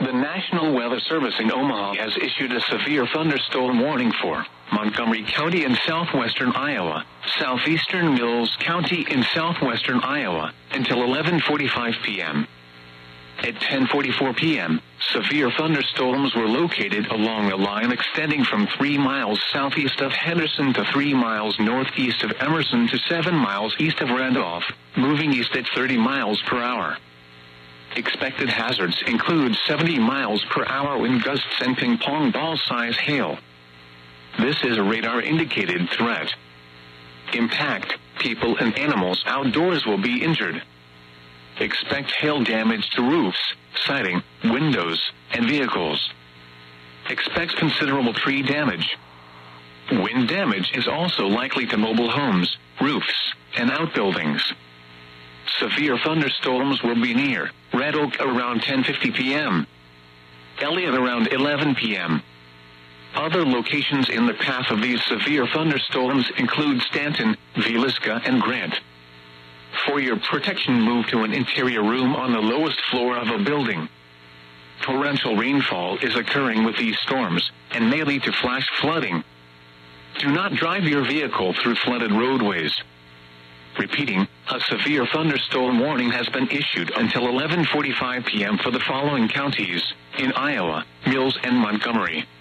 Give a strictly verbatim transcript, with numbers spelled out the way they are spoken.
The National Weather Service in Omaha has issued a severe thunderstorm warning for Montgomery County in southwestern Iowa, southeastern Mills County in southwestern Iowa, until eleven forty-five p.m. At ten forty-four p.m., severe thunderstorms were located along a line extending from three miles southeast of Henderson to three miles northeast of Emerson to seven miles east of Randolph, moving east at thirty miles per hour. Expected hazards include seventy miles per hour wind gusts and ping-pong ball-size hail. This is a radar-indicated threat. Impact, people and animals outdoors will be injured. Expect hail damage to roofs, siding, windows, and vehicles. Expect considerable tree damage. Wind damage is also likely to mobile homes, roofs, and outbuildings. Severe thunderstorms will be near Red Oak around ten fifty p.m. Elliott around eleven p.m. Other locations in the path of these severe thunderstorms include Stanton, Villisca, and Grant. For your protection, move to an interior room on the lowest floor of a building. Torrential rainfall is occurring with these storms and may lead to flash flooding. Do not drive your vehicle through flooded roadways. Repeating, a severe thunderstorm warning has been issued until eleven forty-five p.m. for the following counties in Iowa, Mills and Montgomery.